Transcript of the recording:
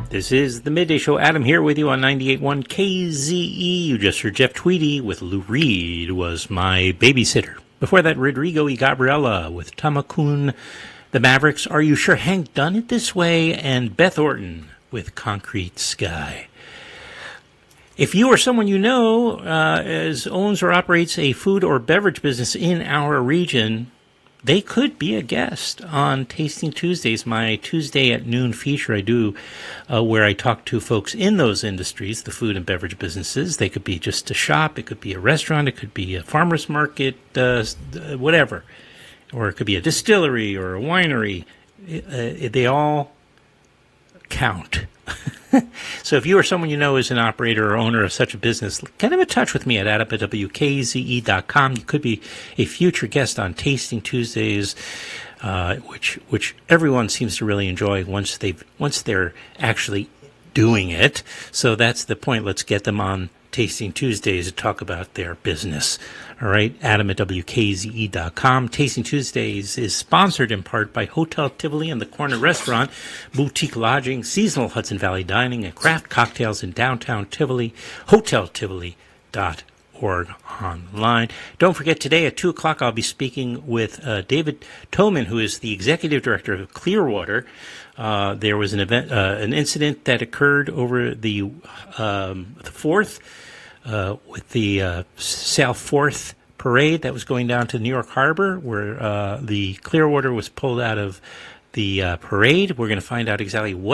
This is the Midday Show. Adam here with you on 98.1 KZE. You just heard Jeff Tweedy with Lou Reed was my babysitter. Before that, Rodrigo y Gabriela with Tamakun, the Mavericks, Are You Sure Hank Done It This Way? And Beth Orton with Concrete Sky. If you or someone you know owns or operates a food or beverage business in our region, they could be a guest on Tasting Tuesdays, my Tuesday at noon feature I do, where I talk to folks in those industries, the food and beverage businesses. They could be just a shop, it could be a restaurant, it could be a farmer's market, whatever. Or it could be a distillery or a winery. They all count. So if you or someone you know is an operator or owner of such a business, get in touch with me at adam@wkze.com. You could be a future guest on Tasting Tuesdays, which everyone seems to really enjoy once they're actually doing it. So that's the point. Let's get them on Tasting Tuesdays to talk about their business. All right, adam@wkze.com. Tasting Tuesdays is sponsored in part by Hotel Tivoli and the Corner Restaurant, boutique lodging, seasonal Hudson Valley dining, and craft cocktails in downtown Tivoli, hoteltivoli.org online. Don't forget, today at 2 o'clock, I'll be speaking with David Toman, who is the executive director of Clearwater. There was an incident that occurred over the 4th with the South 4th parade that was going down to New York Harbor, where the Clearwater was pulled out of the parade. We're going to find out exactly what